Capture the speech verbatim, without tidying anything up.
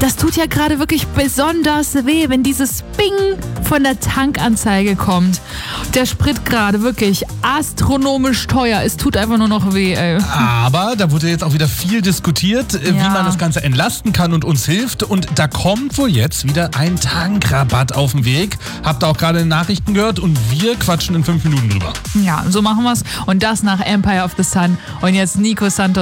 das tut ja gerade wirklich besonders weh, wenn dieses Bing von der Tankanzeige kommt. Der Sprit gerade wirklich astronomisch teuer. Es tut einfach nur noch weh, ey. Aber da wurde jetzt auch wieder viel diskutiert, ja. wie man das Ganze entlasten kann und uns hilft. Und da kommt wohl jetzt wieder ein Tankrabatt auf den Weg. Habt ihr auch gerade in den Nachrichten gehört und wir quatschen in fünf Minuten drüber. Ja, so machen wir's. Und das nach Empire of the Sun. Und jetzt Nico Santos.